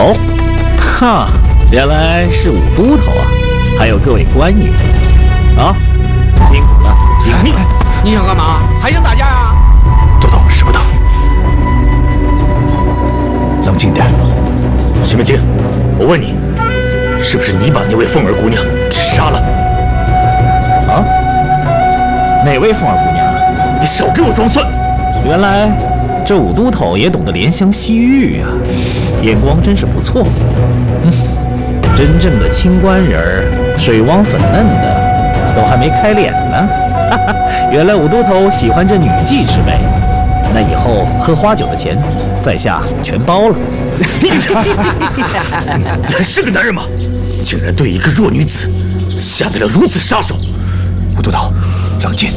哦，哈，原来是武都头啊！还有各位官爷啊，辛苦了，请命！ 你想干嘛？还想打架呀？ 都头，使不得，冷静点。 西门庆，我问你，是不是你把那位凤儿姑娘给杀了？ 啊？哪位凤儿姑娘？ 你少给我装蒜！ 原来这武都头也懂得怜香惜玉啊，眼光真是不错。真正的清官人儿，水汪粉嫩的，都还没开脸呢。原来武都头喜欢这女妓之辈，那以后喝花酒的钱，在下全包了。 你还是个男人吗？竟然对一个弱女子下得了如此杀手！ 武都头，冷静。